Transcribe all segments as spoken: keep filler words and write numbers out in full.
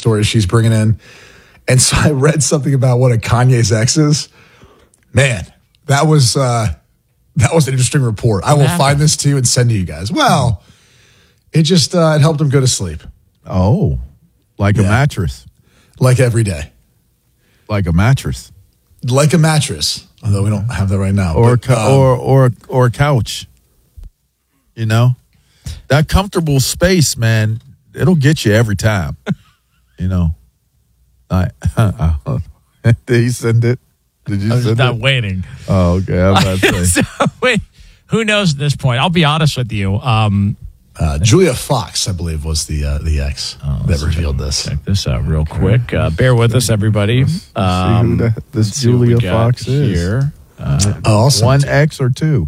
stories she's bringing in. And so I read something about one of Kanye's exes. Man, that was uh, that was an interesting report. I will find this to you and send to you guys. Well, it just uh, it helped him go to sleep. Oh, like yeah. a mattress. Like every day. Like a mattress. Like a mattress, although we don't have that right now. Or but, um, or or or a couch. You know? That comfortable space, man, it'll get you every time. You know? I, uh, did you send it? Did you I was send not it? waiting. Oh, okay. I was about to say. so, wait, who knows at this point? I'll be honest with you. Um, uh, Julia Fox, I believe, was the uh, the ex oh, that revealed this. Check this out real okay. quick. Uh, bear with us, everybody. Um, see who that, this Julia Fox is. Here. Uh, oh, awesome. One X or two?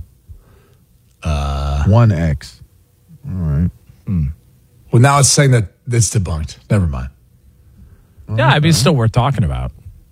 Uh, One X. All right. Hmm. Well, now it's saying that it's debunked. Never mind. Yeah, I mean, it's still worth talking about.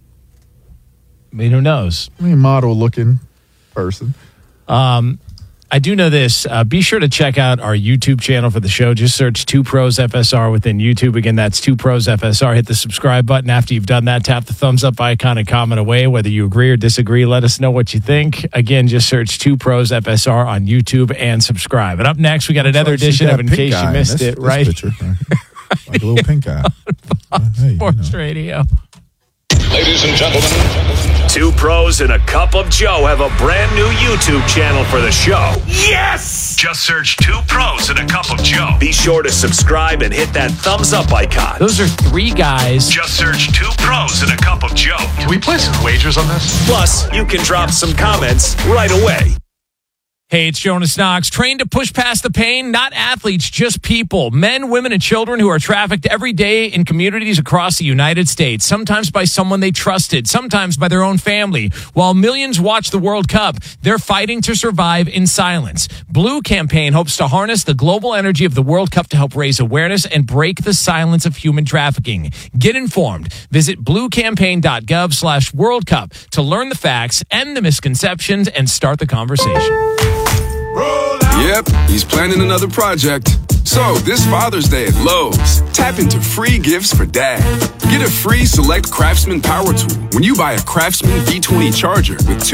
I mean, who knows? I mean, model-looking person. Um, I do know this. Uh, be sure to check out our YouTube channel for the show. Just search Two Pros F S R within YouTube. Again, that's Two Pros F S R. Hit the subscribe button. After you've done that, tap the thumbs up icon and comment away. Whether you agree or disagree, let us know what you think. Again, just search Two Pros F S R on YouTube and subscribe. And up next, we got another edition of In Case You Missed this, It, this right? Picture, like a little pink eye. uh, hey, Sports you know. Radio. Ladies and gentlemen, Two Pros and a Cup of Joe have a brand new YouTube channel for the show. Yes! Just search Two Pros and a Cup of Joe. Be sure to subscribe and hit that thumbs up icon. Those are three guys. Just search Two Pros and a Cup of Joe. Can we place some wagers on this? Plus, you can drop some comments right away. Hey, it's Jonas Knox. Trained to push past the pain, not athletes, just people. Men, women, and children who are trafficked every day in communities across the United States. Sometimes by someone they trusted, sometimes by their own family. While millions watch the World Cup, they're fighting to survive in silence. Blue Campaign hopes to harness the global energy of the World Cup to help raise awareness and break the silence of human trafficking. Get informed. Visit bluecampaign.gov slash World Cup to learn the facts, end the misconceptions, and start the conversation. Yep, he's planning another project. So, this Father's Day at Lowe's, tap into free gifts for Dad. Get a free Select Craftsman power tool when you buy a Craftsman V twenty charger with two